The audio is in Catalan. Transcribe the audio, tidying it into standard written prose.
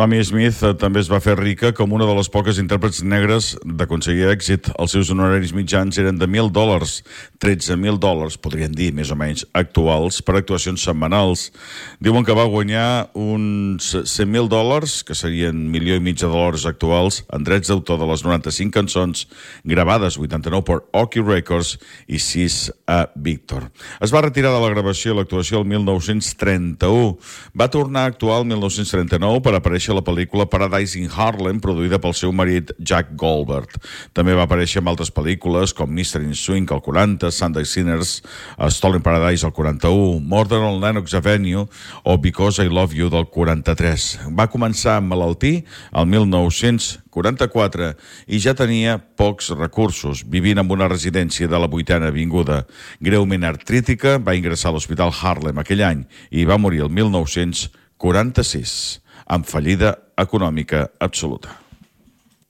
Mamie Smith també es va fer rica com una de les poques intèrprets negres d'aconseguir èxit. Els seus honoraris mitjans eren de $1.000, $13.000, podríem dir més o menys actuals, per actuacions setmanals. Diuen que va guanyar uns $100.000, que serien $1,500,000 actuals, en drets d'autor de les 95 cançons gravades, 89 per Oki Records i 6 a Victor. Es va retirar de la gravació i l'actuació el 1931. Va tornar a actuar el 1939 per aparèixer a la pel·lícula Paradise in Harlem, produïda pel seu marit Jack Goldberg. També va aparèixer en altres pel·lícules com Mr. in Swing al 40, Sunday Sinners, Stolen Paradise al 41, Murder on Lenox Avenue o Because I Love You del 43. Va començar a emmalaltir el 1944 i ja tenia pocs recursos, vivint en una residència de la 8a Avinguda. Greument artrítica, va ingressar a l'Hospital Harlem aquell any i va morir el 1946. Amb fallida econòmica absoluta.